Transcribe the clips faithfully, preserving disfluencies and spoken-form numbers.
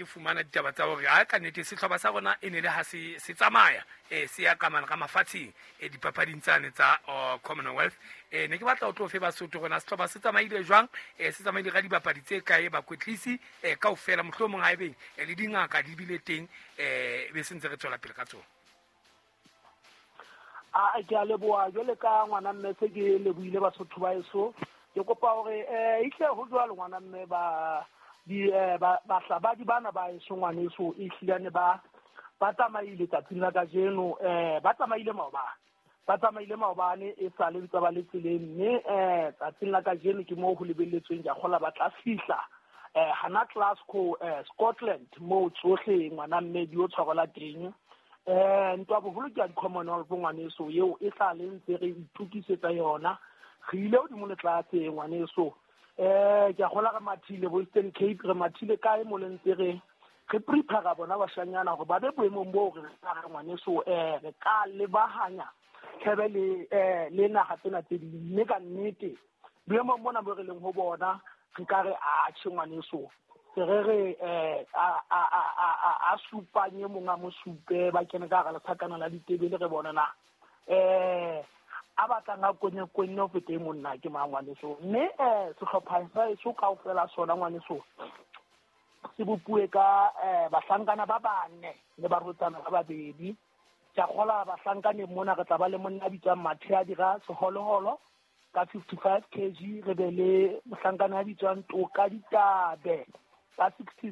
ke fumana ditaba tsa hore a ka nnete sehlopha sa rona e ne le ha se se tsamaya eh se ya kamana ka mafatsheng e dipapading tsane tsa Commonwealth eh ne ke batla ho tlo fe Basotho rona sehlopha se tsamaile jwang eh se tsamaile ka dibapadi tse kae ba kwetlisi eh kaofela mohlomong ha ebe le dingaka di bile teng eh be se ntse re tswela pele ka tsona. a ke a leboha jole ka ngwana mme se ke lebohile Basotho ba eso ke kopa hore eh ihle ho jwalo ngwana mme ba di ba ba hlabadi bana ba eso ngwana eso e hlilane ba ba tsamaile tsatsing la ka jeno eh ba tsamaile maobane ba tsamaile maobane e sa le ntse ba le tseleng mme eh tsatsing la ka jeno ke mo ho lebelletsweng ja gola ba tla fihla eh hana Glasgow eh Scotland mo tsohle ngwana mme di o tshwarela teng eh ntwa boholo ke a di-Commonwealth ngwaneso yeo e sa le ntse re itukisetsa yona re ile o di mo letlase ngwaneso eh ke a gola ga mathile bo Eastern Cape re mathile kae mo le ntse re re prepare bona bashanyana go ba be boemong bo re re ngwaneso eh re ka le bahanya tshebe le eh le naga tsena tse di mme ka nnete boemong bona bo re leng ho bona re ka re a tshingwaneso re re eh a a a a supanye monga mo supe ba kene ka ga le thakana la ditebele re bona na eh a batla nga konye konye o fete monna ke mangwaneso mme eh se hlopha sa eso ka ofela sona ngwaneso se bopue ka eh bahlankana ba bane le ba rutsana ba babedi tja gola bahlankane mona re tla ba le monna bitsa mathe a dira seholoholo ka fifty-five kilograms re be le mohlankana a bitswang Toka Ditabe ka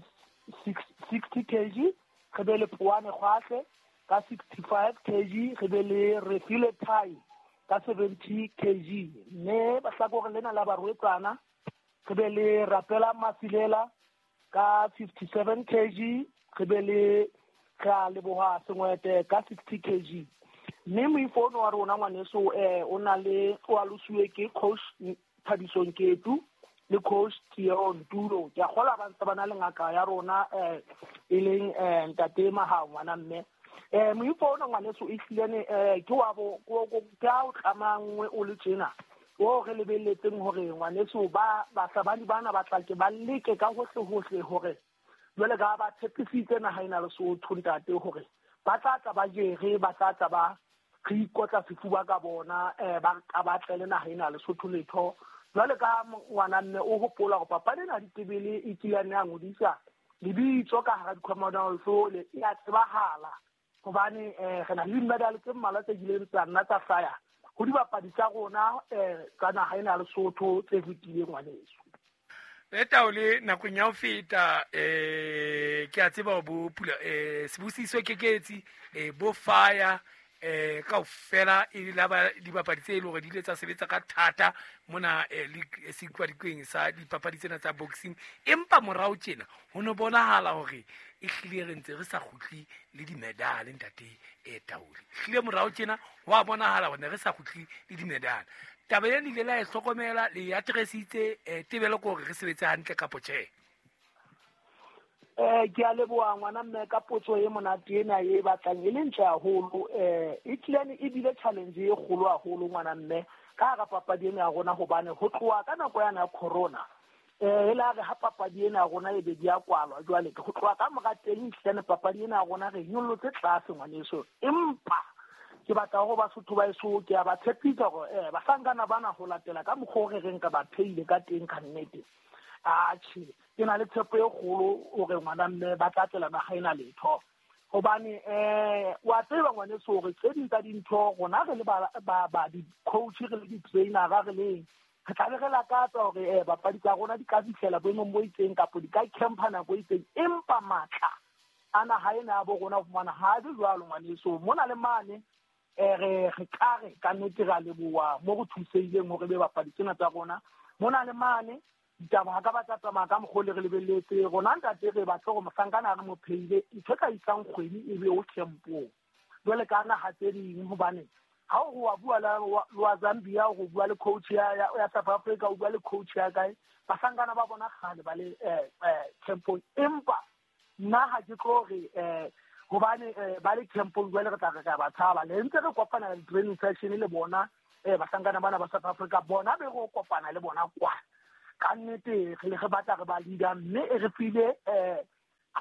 sixty kilograms re be le Puane Kgwahle ka sixty-five kilograms re be le Refile Thai ka seventy kilograms mme ba hlako re lena la ba ruetsana re be le Rapela Masilela ka fifty-seven kilograms re be le ka Leboha Sengwete ka sixty kilograms mme moifono wa rona ngwaneso eh o na le o alusuwe ke coach Thabiso Nketu le coach Theo Ntulo ke gola ba ntse bana le ngaka ya rona eh e leng eh Ntate Mahao ngwana mme eh moifono ngwaneso e hlilene eh ke wa bo go ka o tlamangwe o le tsena o re lebelletseng hore ngwaneso ba ba sabani bana ba tla ke ba leke ka hohle hohle hore jwale ga ba tshepisitse na ha ina le so thuntate hore ba tla tla ba jere ba tla tla ba re ikotla sefuba ka bona eh ba ka ba tlele na ha ina le sotho letho jwale ka ngwana mme o hopola go papa le na ditebele e kilane ya ngodisa le bitso ka hara di-Commonwealth le ya tsebahala gobane eh re na le medal tse mmala tse dileng tsa nna tsa fire go di bapadi tsa rona eh kana ha ina le sotho tse fitileng ngwaneso le taole nakong ya ho feta eh ke a tseba bo pula eh sebusiso keketsi eh bo fire eh ka ofela e la ba dibapadi tse e le gore di ile tsa sebetsa ka thata mona league se kwa dikweng sa dipapadi tsena tsa boxing empa morao tjena ho no bonahala hore e hlile re ntse re sa khutli le di medal ntate e taole hlile morao tjena wa bonahala hore re sa khutli le di medal taba ya ile la e hlokomela le ya tresitse tebelo go re sebetse hantle ka potse eh ke a leboa ngwana mme ka potso e monate ena e batlang e le ntle haholo eh e tlilane e bile challenge e kgolo haholo ngwana mme ka ga papadi ena ya rona hobane ho tloa ka nako yana corona eh la re ha papadi ena ya rona e be di a kwalwa jwale ke ho tloa ka morateng tlene papadi ena ya rona re nyollotse tlase ngwaneso empa ke batla go ba Basotho ba eso ke a ba tshepisa go eh ba sangana bana ho latela ka mogore reng ka ba pheile ka teng ka nnete a tshi ke na le tshepo e kgolo hore ngwana mme ba tla tsela na haina letho gobane eh wa tseba ngwaneso hore tse di ka dintho gona re le ba ba di coach re le di trainer ga re le re tla re la ka tsa hore eh bapadi tsa rona di ka fihlela boemong bo itseng kapo di ka campana go itseng empa matla ana haina bo rona go mana ha di jwalo ngwaneso mona le mane eh re re kare ka nnete ga le boa mo go thuseileng hore be bapadi tsena tsa rona mona le mane ditaba ka ba tsa ma ka mogole re lebelletse rona ntate re batla go mosangana re mo pheile itse ka isang kgwedi e be o tempo jwale kana ha tse ding hobane ha o wa bua la wa Zambia go bua le coach ya ya South Africa o bua le coach ya kae basangana ba bona gale ba le eh tempo empa nna ha ke tlo re eh hobane ba le tempo jwale re tla re ka ba thaba le ntse re kopana le training session le bona eh basangana bana ba South Africa bona be go kopana le bona kwa ka nnete re le re batla re ba leader mme e re file eh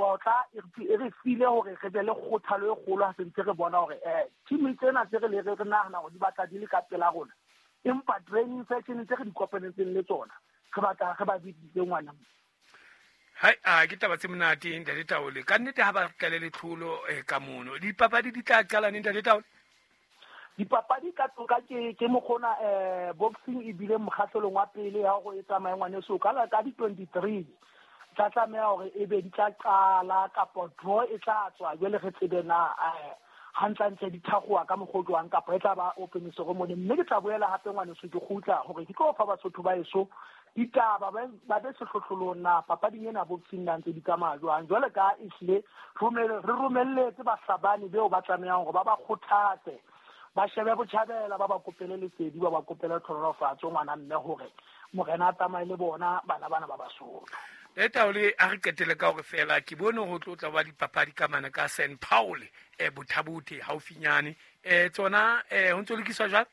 menyotla e re file hore re be le kgothalo e kgolo ha sentse re bona hore eh team tsena tse re le re nahana hore di batla di le ka pela rona empa training session tse re di kopanetseng le tsona re batla re ba biditse ngwana. Hai a ke taba tse monate Ntate Taole ka nnete ha ba tlale le tlholo ka mono dipapadi di tla qala neng Ntate Taole? Dipapadi ka toka ke ke mogona eh boxing e bile mokgahlelong wa pele ya go etsa maengwane so ka la ka di twenty-three tla tlameha hore e be di tla qala kapo draw e tla tswa jwale re tsebe na eh hantlantse di thakgoa ka mogotloang kapo e tla ba open ceremony mme ke tla boela hape ngwane so ke khutla hore ke go fa Basotho ba eso ditaba ba be se hlohlolong na papading ena boxing na ntse di tsamaya jwang jwale ka isle re romelletse bahlabani beo ba tlamehang hore ba ba kgothatse ba shebe botjhabela ba ba kopele lesedi ba ba kopela tlhorofatso ngwana mme hore morena a tsamaye le bona bana bana ba Basotho. Le Taole a re qetele ka hore fela ke bone ho tlotla ba dipapadi ka mana ka Saint Paul e Bothabute haufinyane e tsona e ho ntse lokiswa jwang?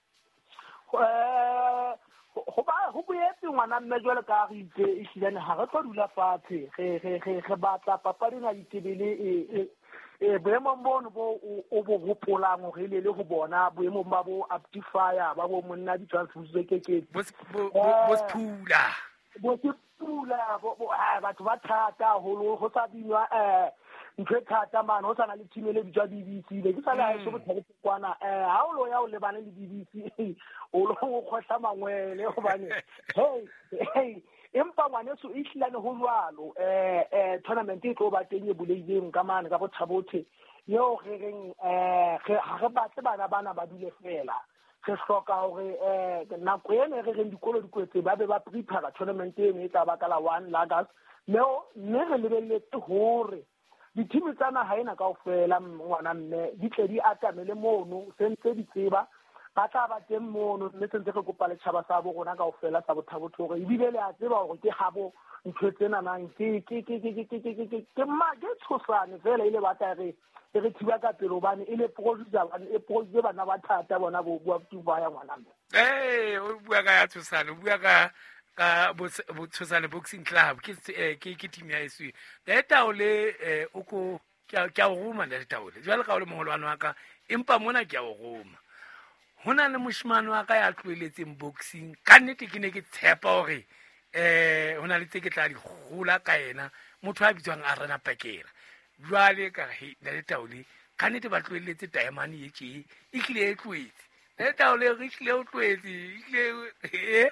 Eh ho ba ho boetse ngwana mme jwale ka re itse e silane ha re tlo dula fatshe re re re batla papadi na ditebele e e boemong bono bo o bo gopolang hore le le go bona boemong ba bo Aptifier ba bo monna di transfusion ke ke bo bo spula bo spula bo batho ba thata ho go sa binwa eh ntse thata mane ho sana le team le bijwa B B C le ke sala ha se botlhale kwana eh ha o lo ya o le bana le B B C o lo go khotla mangwele go bane hey hey empa ngwaneso e hlilane ho jwalo eh eh tournament e tlo ba teng e buleileng ka mane ka Bothabothe yo re reng eh ha re batle bana bana ba dule fela re hloka hore eh nako ene re reng dikolo di kwetse ba be ba prepare tournament e e tla ba ka la one August no ne re lebelletse hore di-team tsa naha ena kaofela ngwana mme di tle di atamele mono sentse di tseba ba tla ba teng mono mme sentse re kopa le tšhaba sa bo rona kaofela sa Bothabothe hore ebile le a tseba hore ke habo ntho tsena nang ke ke ke ke ke ke ke ke ke ma ke tshosane fela ile ba tla re re thiba ka pelo bane ile producer bane e producer bana ba thata bona bo bua tuba ya ngwana mme eh o bua ka ya tshosane o bua ka ka Botshosane Boxing Club ke ke ke team ya esu le Taole eh o ko ke ke a roma le Taole jwale ka o le mogolwana wa ka empa mona ke a o roma hona le moshimane wa ka ya tlweletseng boxing ka nnete ke ne ke tshepa hore eh hona le tse ke tla di gola ka ena motho a bitswang Arena Pakela jwale ka he le Taole ka nnete ba tlweletse taemane ye ke e tlile e tlwetse le Taole re tlile o tlwetse e tlile eh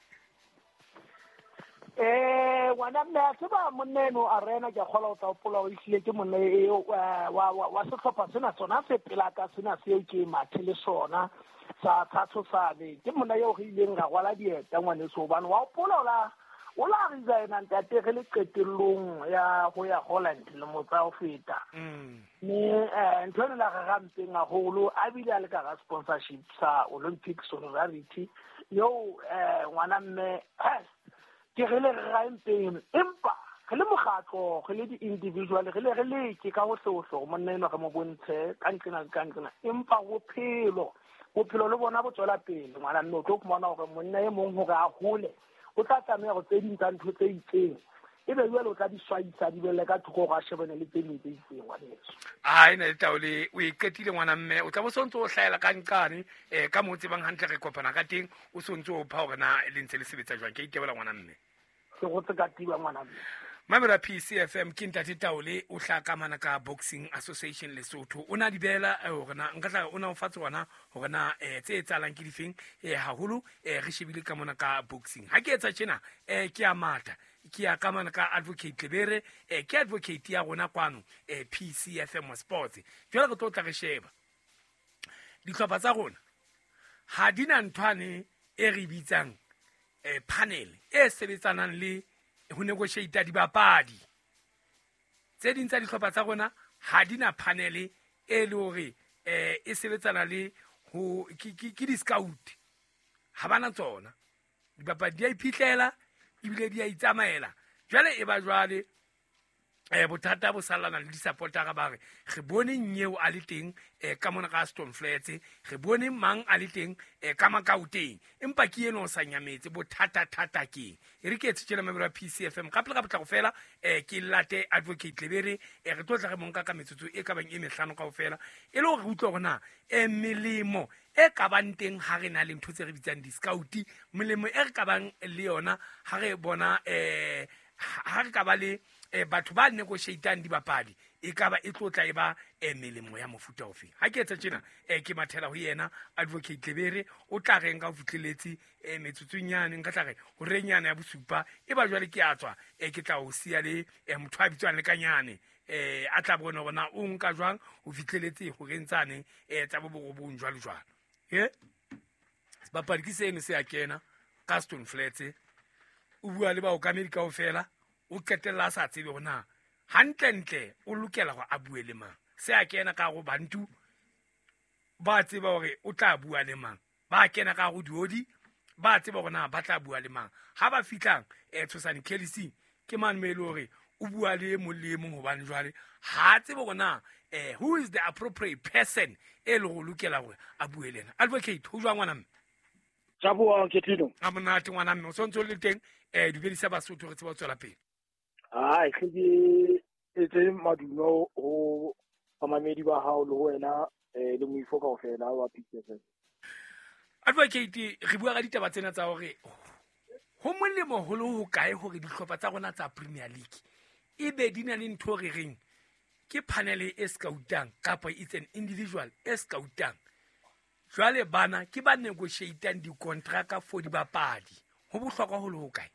eh wana mme se ba moneno Arena ke khola o tla pola o ihlile ke monne e wa wa wa se tlhopha sena tsona se pela ka sena se ke mathe le sona sa Thatosane ke monna yo go ileng ga gwala dieta ngwane so bana wa pola ola ola resign anta te re le qetellong ya go ya Holland le motsa o feta ne eh ntona la ga gampeng a golo a bile a le ka ga sponsorship sa Olympic Solidarity yo eh ngwana mme ke re le rampeng empa re le mogatlo re le di individual re le re le ke ka go hlohlo monna eno ga mo bontshe ka ntlena ka ntlena empa go phelo go phelo le bona bo tswela pele ngwana mme o tlo kumana gore monna e mong hore a hole o tla tsamaya go tse dintsa ntho tse itseng e be jwale o tla di swaisa di belle ka thoko go a shebane le tse dingwe tse itseng ngwaneso ai ne Taole o iketile ngwana mme o tla bo sontse o hlaela ka nqane eh ka mo tsebang hantle re kopana ka teng o sontse o pha hore na le ntse le sebetsa jwang ke itebela ngwana mme ke go tse ka tiba ngwana mme mamela P C F M ke Ntate Taole o hla ka mana ka Boxing Association Lesotho o na di bela hore na nka tla o na o fatse wana hore na eh tse etsalang ke difeng eh haholo eh re shebile ka mona ka boxing ha ke etsa tjena eh ke a mata ke ya ka mana ka Advocate Lebere eh ke advocate ya rona kwano eh P C F M Sports jwale re tlo tla re sheba ditlhopha tsa rona ha dina nthwane e re bitsang eh panel e sebetsanang le ho negotiate dibapadi tse ding tsa dihlopha tsa rona ha dina panel e le hore eh e sebetsana le ho ke di scout ha bana tsona dibapadi di a iphitlhela ibile di a itsamaela jwale e ba jwale eh bothata bo salana le di-supportera ba re re bone nyeo a le teng eh ka mona ka Stone Flats re bone mang a le teng eh ka Makauteng empa ke eno o sa nyametse bothata thata ke e re ke tshela member wa P C F M ka pele ka botla go fela eh ke late Advocate Lebere eh re tlotla re monka ka metsotso e ka bang e mehlano ka ofela e le gore utlwa gona e melemo e ka bang teng ha re na le ntho tse re bitsang di-scout melemo e re ka bang le yona ha re bona eh ha re ka ba le eh batho ba negotiatang dibapadi e ka ba e tlotla e ba eh melemo ya mofuta ofe ha ke etsa tjena eh ke mathela ho yena Advocate Lebere o tla reng ka fitlheletse eh metsotsonyane nka tla re ho renyana ya bosupa e ba jwale ke a tswa eh ke tla o sia le eh motho a bitswang le kanyane eh a tla bona bona o nka jwang ho fitlheletse ho rentsane eh tsa boborobong jwalo jwalo eh bapadi ke seno se a kena ka Stone Flats o bua le ba o ka America o fela o ketella sa tsebe gona hantlentle o lokela go a bue le mang se a kena ka go bantu ba tseba gore o tla bua le mang ba kena ka go diodi ba tseba gona ba tla bua le mang ha ba fitlang e Tshosane Kelly ke man me le gore o bua le molemo go bana jwale ha tsebe gona eh who is the appropriate person e le go lokela gore a bue lena Advocate ho jwa ngwana mme Tsaboa Ketino a monate ngwana mme o sontso le teng eh di bedisa ba sotho re tseba tswela pele ah e tlhile e tse maduno o pamamedi ba hao le wena eh le moifo ka ofela wa P C F M. Advocate re bua ga ditaba tsena tsa hore ho molemo ho le ho kae hore dihlopha tsa rona tsa Premier League e be di na le ntho re reng ke panel e scoutang kapa it's an individual e scoutang jwale bana ke ba negotiatang di-contract for dibapadi ho bohlokwa ho le ho kae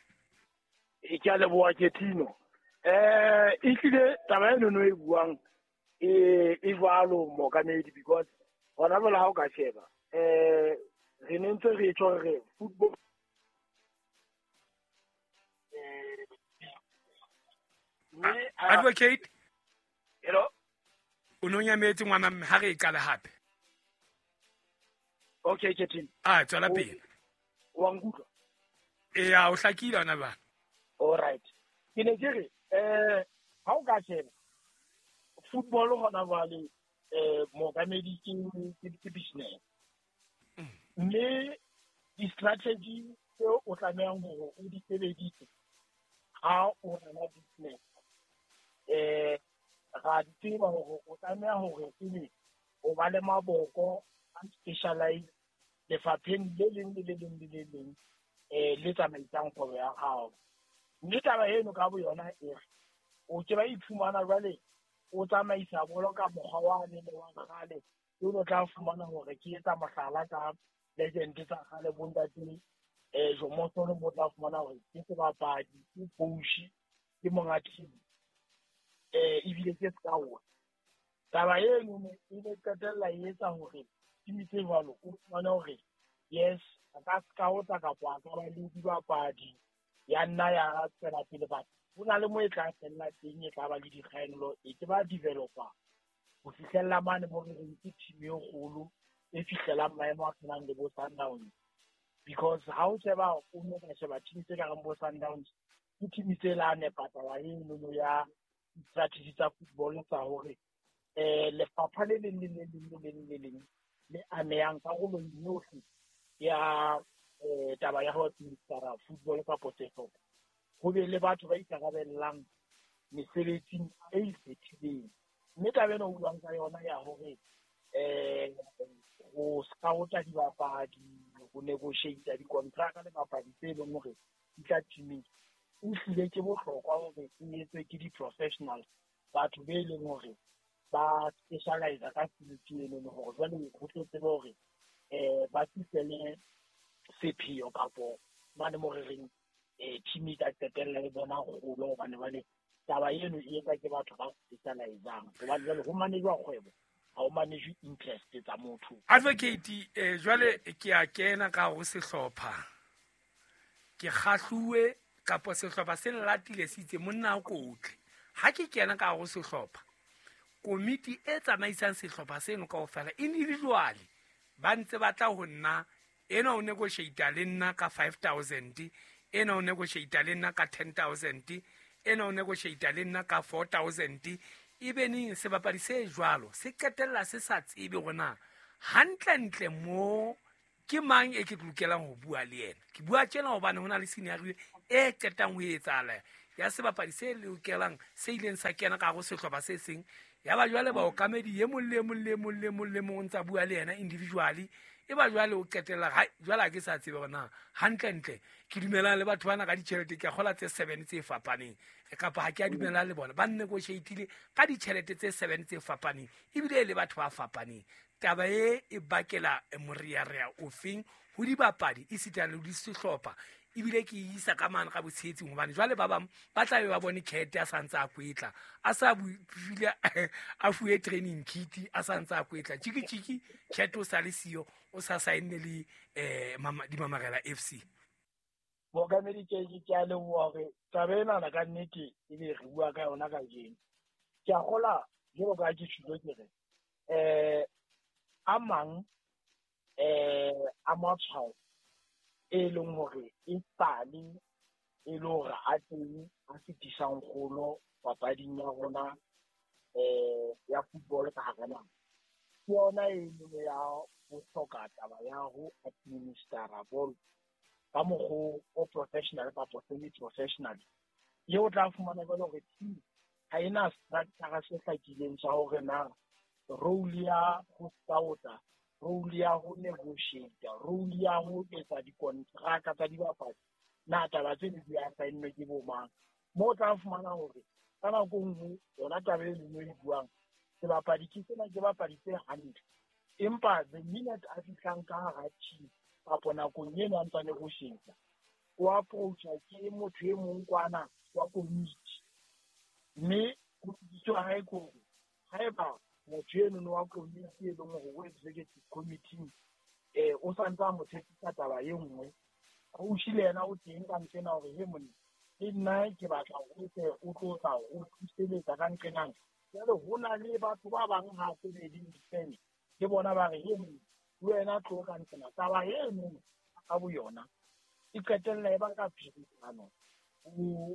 e ke a leboa Ketino eh e tlile taba eno no e buang e e valo mo kamedi because hona bela ha o ka sheba eh re nentse re tshwa re football eh Advocate hello o no nyametse ngwana mme ha re ikala hape okay Ketino ah tswela pele wa ngutla e ya o hlakile ona ba all right ke ne ke re eh ha o ka sheba football hona vale eh mo kamedi ke ke business mme di-strategy tseo o tlamehang hore o di sebedise ha o rena business eh ga di tseba hore o tlameha hore ebe o ba le maboko a specialize lefapheng le leng le le leng le le leng eh le tsamaisang kgwebo ya hao mme taba eno ka bo yona e o ke ba iphumana jwale o tsamaisa bolo ka mokgwa wa ne le wa gale ke o tla fumana hore ke etsa mohlala ka legend tsa gale bontate eh Jomo Solo mo tla fumana hore ke se bapadi ke coach ke monga team eh ibile ke scout taba eno e le qetella e etsa hore team tse jwalo o fumana hore yes ka scout ka kwa ka ba le dibapadi ya nna ya tsela pele ba ho na le mo e tla tsela teng e tla ba le dikgaello e ke ba developer ho fihlella mane mo re ke team e kgolo e fihlela maemo a tshwanang le bo Sundowns because ha o sheba o mo ka sheba team tse ka reng bo Sundowns ke team tse la ne patala e no ya strategy tsa football tsa hore eh le fapha le le le le le le le ameyang ka go lo yohle ya eh taba ya ho tsara football ka potego go be le batho ba ikarabellang mesebetsing e ikgethileng mme taba eno o buang ka yona ya hore eh go scouta dibapadi go negotiate di-contract le bapadi tse leng hore di tla teaming e hlile ke bohlokwa hore e etswe ke di-professional batho be leng hore ba specialize ka field eno le hore jwale go tlo tseba hore eh ba tsitsele sepheo kapo mane mo re reng eh team ka tsetella le bona go lo bana bane taba eno e etsa ke batho ba specializang go ba jwale go manejwa kgwebo ha o manage interest tsa motho Advocate eh jwale ke a kena ka go sehlopha ke kgahluwe kapo sehlopha se latile sitse monna a kotle ha ke kena ka go sehlopha komiti e tsamaisang sehlopha seno ka ofela individually ba ntse ba tla ho nna ena o negotiate le nna ka five thousand ena o negotiate le nna ka ten thousand ena o negotiata le nna ka four thousand e beneng sebapadi se jwalo se qetella se sa tsebe gona hantle-ntle mo ke mang e ke lokelang go bua le yena. Ke bua tjena gobane go na le scenario e qetang go etsala ya sebapadi se lokelang se ileng sa kena ka go sehlopha se seng ya ba jwale ba okamedi ye mong le mong le mong le mong le mong ntsa bua le yena individually e ba jwale o qetella jwale ha ke sa tsebe gona hantle-ntle ke dumelang le batho bana ka ditšhelete ke a gola tse seven tse fapaneng kapa ha ke a dumelang le bona ba negotiatile ka ditšhelete tse seven tse fapaneng ebile le batho ba fapaneng. Taba e e bakela moriarea ofeng ho dibapadi e sitana le disehlopha ebile ke isa ka mane ka botshetsi hobane jwale ba bang ba tla be ba bone kete a santse a kwetla a sa buile a fuwe training kit a santse a kwetla tjiki tjiki kete o sa le siyo o sa saenne le um Dimamarela F C. Bokamedi ke ke a leboha hore taba ena na ka nnete e be re bua ka yona ka jeno. Ke a gola jalo ka ke tshilo ke re eh a mang eh a matshwao e leng hore e tsane e le hore a teng a fetisang kgolo papading ya rona eh ya football ka hara naha. Ke yona e leng ya ho hloka taba ya ho administera ball ka mokgwa o professional kapa semi professional ye o tla fumana jwale hore team ha ena structure se hlakileng sa hore na role ya ho scouta, role ya ho negotiate, role ya ho etsa dikontraka tsa dibapadi na taba tse di ya saennwe ke bo mang mo tla fumana hore ka nako nngwe yona taba e leng e buang sebapadi ke sena ke bapadi tse hantle empa the minute a fihlang ka hara team kapo nakong eno a ntsa negotiate o approacha ke motho e mong kwana wa community mme o tswa ha e ko haeba motho eno no wa community e leng hore o executive committee eh o sa ntse a mo tshepisa taba e nngwe o shile yena o teng ka ntsena hore he monna le nna ke batla go tle o tlotla o thuseletsa ka nqenang jalo ho na le batho ba bang ha se be di difene ke bona ba re he monna le wena tlo ka ntsena taba e nngwe ka bo yona e qetella e ba ka phirisano o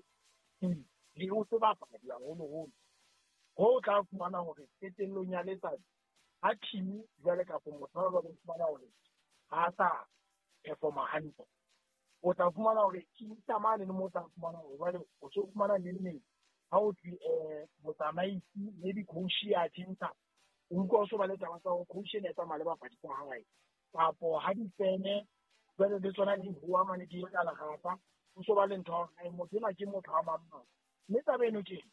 le o se ba pa dia holo holo ho tla fumana hore qetellong ya letsatsi ha team jwale ka motho ba ba fumana hore ha sa performa hantle o tla fumana hore team tamane le mo tla fumana hore jwale o se fumana le nne ha o tli eh botsamaisi le di coach ya tinta o go so ba le taba tsa go coach ne tsa male ba padi tsa hae kapo ha di pene jwale le tsona di bua mane di ka la gata o so ba le ntho ha motho na ke motho a mamma mme taba eno ke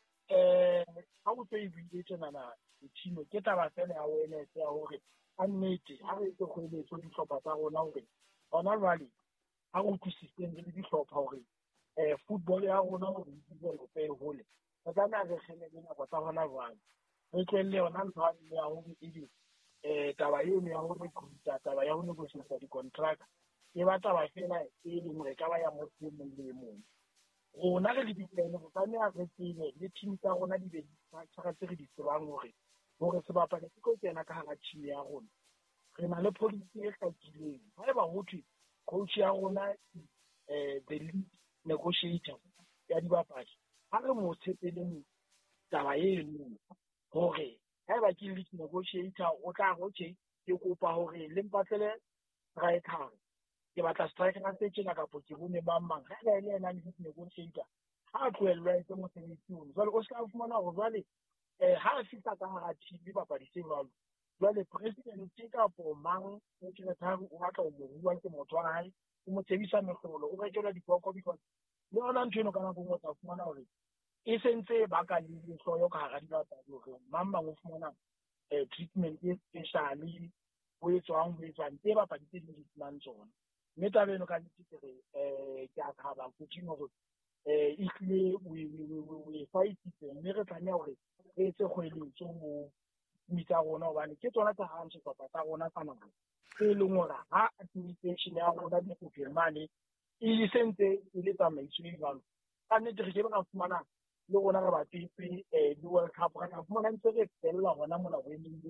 eh ha o tse e bile tsena na team ke taba fela ya awareness ya hore a nnete ha re tse kgweletso di hlopa tsa rona hore ona jwale ha o tsisitseng le di hlopa hore eh football ya rona hore di go pe hole ka tsana re khene le nako tsa rona jwang re tlelle yona ntho ya hore e di eh taba eno ya hore kuta taba ya ho negotiate di contract e ba taba fela e leng hore ka ba ya mo teng le mong rona re le ditlene go tsamaya re tsene le team tsa rona di be tsa tse re di tsebang hore hore se bapala ke go tsena ka hara team ya rona re na le policy e hlakileng ha eba ho thwe coach ya rona eh the lead negotiator ya dibapadi ha re mo tshepeleng taba eno hore ha eba ke lead negotiator o tla go tjhe ke kopa hore le mpatlele striker ke batla striker ka se tjena ka potse bone ba mang ha le yena le negotiator ha tloelwa ke mo sebetsing jwale o ska fumana hore jwale eh ha a fitla ka hara team dibapadi se jwalo jwale president ke ka po mang o tsena tharo o batla go bua ke motho wa hae o mo tsebisa mehlolo o rekela dipoko because le ona ntho eno kana go mo tsa fumana hore e sentse ba ka le hloyo ka hara dibapadi hore mang mang o fumana eh treatment e specially o etswang ho etswang tse bapadi tse di fumana tsona mme taba eno ka ntse re eh ke a thaba go tshino hore eh ikle we we fight mme re tsamaya hore re etse kgweletso mo mitsa rona hobane ke tsona tsa hantle papa tsa rona tsa naga e leng hore ha administration ya rona di go firmane e sentse e le tsamaiso e jwalo ka nnete re ke ba fumana le rona re ba tsepe eh di World Cup ra fumana ntse re tsella hona mona go emeng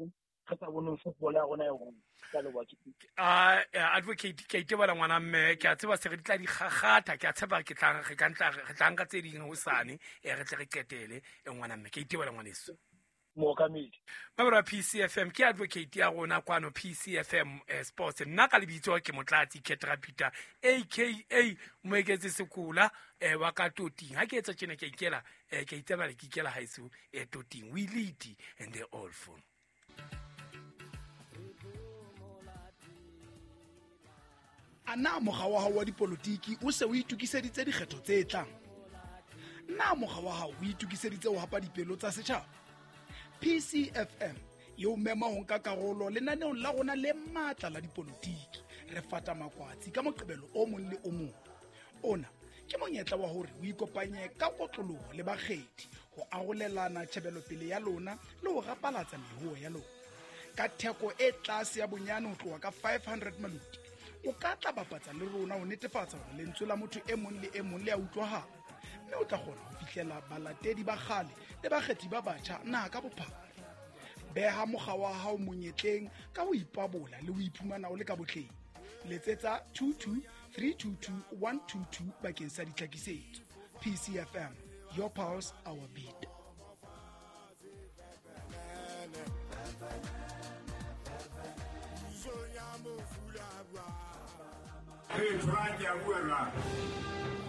re sa boneng football ya rona e go ka le wa ke a advocate ke itebala ngwana mme ke a tseba se re tla di gagata ke a tseba ke tla re ka ntla re tla nka tse ding ho sane e re tle re ketele e ngwana mme ke itebala ngwaneso mookamedi mabara P C F M ke advocate ya rona kwano P C F M eh, sports nna ka lebitso ke motlatsi Ketra Peter aka moeketse sekula eh, wa ka Toting ha ke etsa tjena ke ikela eh, ke itebala ke ikela haiso e Toting we lead and they all full. Ana mokga wa hao wa dipolotiki o se o itukiseditse dikgetho tse tlang. Na mokga wa hao o itukiseditse ho hapa dipelo tsa setjhaba. P C F M yo mema ho nka karolo lenaneong la rona le matla la dipolotiki. Re fata makwatsi ka moqebelo o mong le o mong. Ona ke monyetla wa hore o ikopanye ka kotloloho le bakgethi ho arolelana tshebelo pele ya lona le ho rapalatsa meruo ya lona. Ka theko e tlase ya bonyane ho tloha ka five hundred maluti. O ka tla bapatsa le rona ho netefatsa hore lentswe la motho e mong le e mong le a utlwahala. Mme o tla kgona ho fihlela balatedi ba kgale le bakgethi ba batjha naha ka bophara. Beha mokga wa hao monyetleng ka ho ipabola le ho iphumana o le ka botleng. Letsetsa two two three two two one two two bakeng sa ditlhakisetso. P C F M, your pulse, our beat. Hey, Frank,